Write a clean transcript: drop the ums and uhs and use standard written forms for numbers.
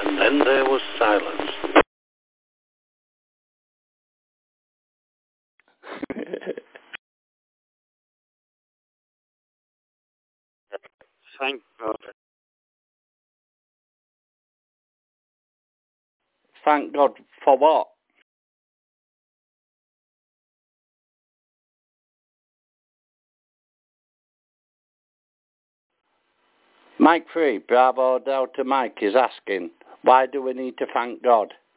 And then there was silence. Thank God. Thank God for what? Mike 3, Bravo Delta Mike is asking, why do we need to thank God?